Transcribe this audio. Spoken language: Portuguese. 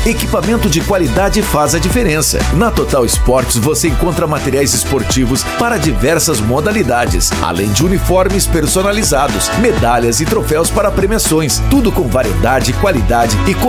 Equipamento de qualidade faz a diferença. Na Total Esportes você encontra materiais esportivos para diversas modalidades, além de uniformes personalizados, medalhas e troféus para premiações, tudo com variedade, qualidade e